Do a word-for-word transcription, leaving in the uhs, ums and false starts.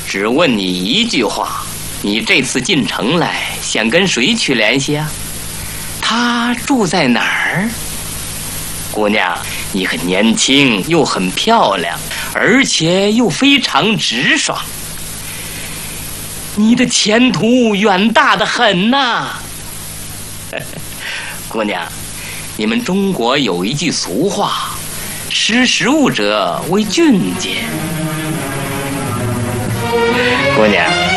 只问你一句话：你这次进城来，想跟谁去联系啊？他住在哪儿？姑娘，你很年轻，又很漂亮，而且又非常直爽，你的前途远大得很呐！姑娘，你们中国有一句俗话，识时务者为俊杰。姑娘。